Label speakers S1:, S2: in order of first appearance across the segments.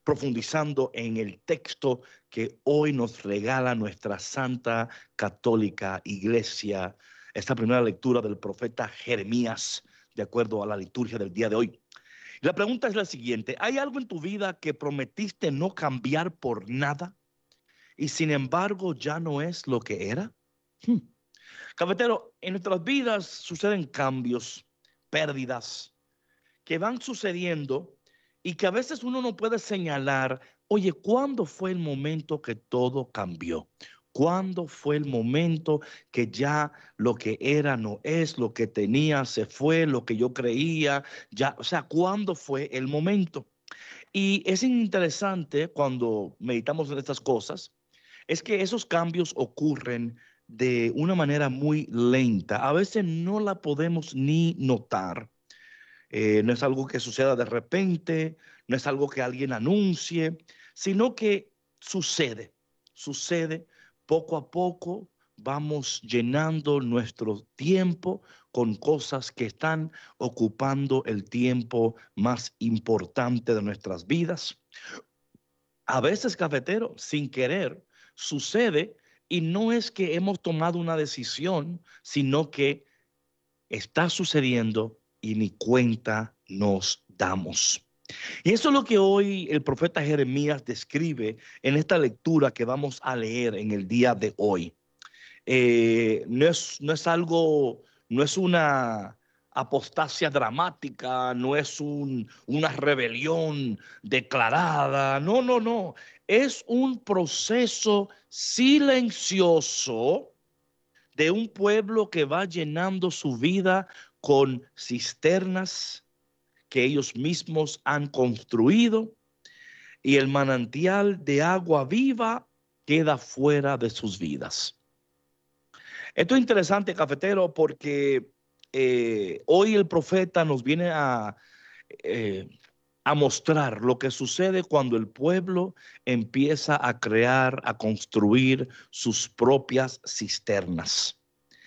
S1: profundizando en el texto que hoy nos regala nuestra Santa Católica Iglesia, esta primera lectura del profeta Jeremías, de acuerdo a la liturgia del día de hoy. La pregunta es la siguiente: ¿hay algo en tu vida que prometiste no cambiar por nada y sin embargo ya no es lo que era? Cafetero, en nuestras vidas suceden cambios, pérdidas que van sucediendo y que a veces uno no puede señalar, oye, ¿cuándo fue el momento que todo cambió? ¿Cuándo fue el momento que ya lo que era no es, lo que tenía se fue, lo que yo creía ya? O sea, ¿cuándo fue el momento? Y es interesante cuando meditamos en estas cosas, es que esos cambios ocurren de una manera muy lenta. A veces no la podemos ni notar. No es algo que suceda de repente, no es algo que alguien anuncie, sino que sucede poco a poco. Vamos llenando nuestro tiempo con cosas que están ocupando el tiempo más importante de nuestras vidas. A veces, cafetero, sin querer, sucede y no es que hemos tomado una decisión, sino que está sucediendo y ni cuenta nos damos. Y eso es lo que hoy el profeta Jeremías describe en esta lectura que vamos a leer en el día de hoy. No es algo, no es una apostasia dramática, no es una rebelión declarada, no, no, no. Es un proceso silencioso de un pueblo que va llenando su vida con cisternas que ellos mismos han construido, y el manantial de agua viva queda fuera de sus vidas. Esto es interesante, cafetero, porque hoy el profeta nos viene eh, a mostrar lo que sucede cuando el pueblo empieza a crear, a construir sus propias cisternas.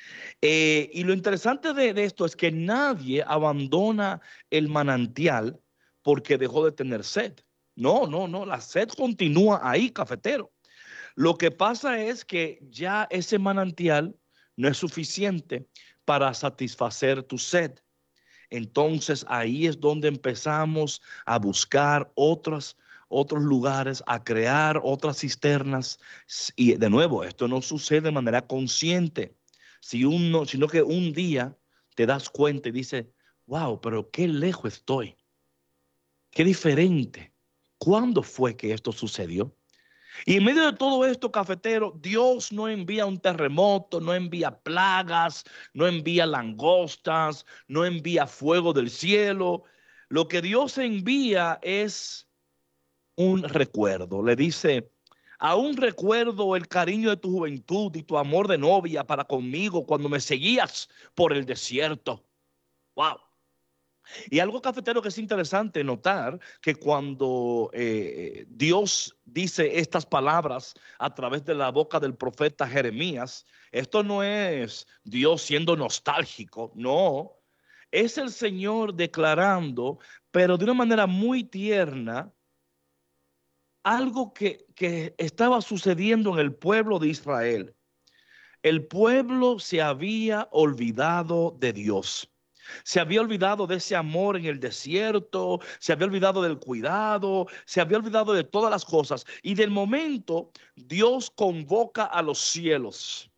S1: Y lo interesante de esto es que nadie abandona el manantial porque dejó de tener sed. No, no, no, la sed continúa ahí, cafetero. Lo que pasa es que ya ese manantial no es suficiente para satisfacer tu sed. Entonces ahí es donde empezamos a buscar otros lugares, a crear otras cisternas. Y de nuevo, esto no sucede de manera consciente, sino que un día te das cuenta y dices, wow, pero qué lejos estoy, qué diferente. ¿Cuándo fue que esto sucedió? Y en medio de todo esto, cafetero, Dios no envía un terremoto, no envía plagas, no envía langostas, no envía fuego del cielo. Lo que Dios envía es un recuerdo. Le dice, aún recuerdo el cariño de tu juventud y tu amor de novia para conmigo cuando me seguías por el desierto. Wow. Y algo, cafetero, que es interesante notar que cuando Dios dice estas palabras a través de la boca del profeta Jeremías, esto no es Dios siendo nostálgico, no, es el Señor declarando, pero de una manera muy tierna, algo que estaba sucediendo en el pueblo de Israel. El pueblo se había olvidado de Dios. Se había olvidado de ese amor en el desierto, se había olvidado del cuidado, se había olvidado de todas las cosas. Y del momento Dios convoca a los cielos.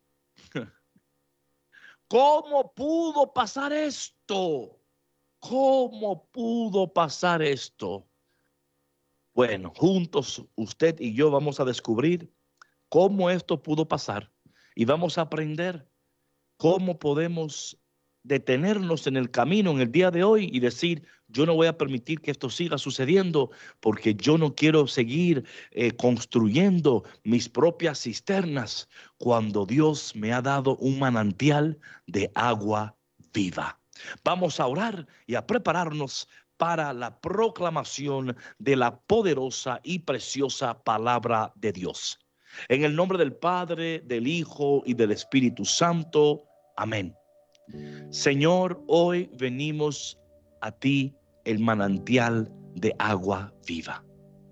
S1: ¿Cómo pudo pasar esto? ¿Cómo pudo pasar esto? Bueno, juntos usted y yo vamos a descubrir cómo esto pudo pasar y vamos a aprender cómo podemos detenernos en el camino en el día de hoy y decir, yo no voy a permitir que esto siga sucediendo porque yo no quiero seguir construyendo mis propias cisternas cuando Dios me ha dado un manantial de agua viva. Vamos a orar y a prepararnos para la proclamación de la poderosa y preciosa palabra de Dios. En el nombre del Padre, del Hijo y del Espíritu Santo. Amén. Señor, hoy venimos a ti, el manantial de agua viva.